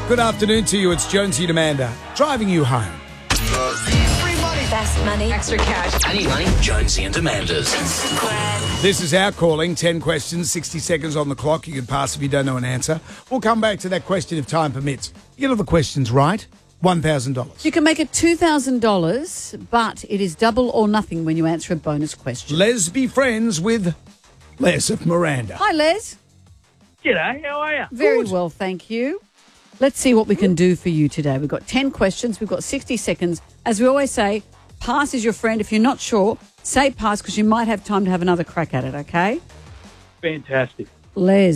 Good afternoon to you. It's Jonesy and Amanda driving you home. Free money. Fast money. Extra cash. I need money. Jonesy and Amanda's. Grand. This is our calling. 10 questions, 60 seconds on the clock. You can pass if you don't know an answer. We'll come back to that question if time permits. You get all the questions right, $1,000. You can make it $2,000, but it is double or nothing when you answer a bonus question. Les be friends with Les of Miranda. Hi, Les. G'day, how are you? Very well, thank you. Let's see what we can do for you today. We've got 10 questions. We've got 60 seconds. As we always say, pass is your friend. If you're not sure, say pass because you might have time to have another crack at it, okay? Fantastic. Les.